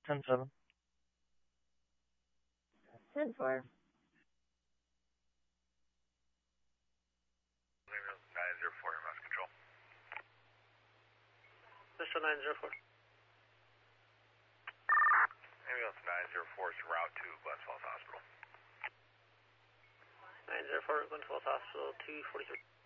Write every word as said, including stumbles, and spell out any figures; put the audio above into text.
ten seven. ten four. nine zero four, mass control. Mr. nine zero four. Ambulance nine zero four is route to Glens Falls Hospital. nine zero four, Glens Falls Hospital, two forty-three.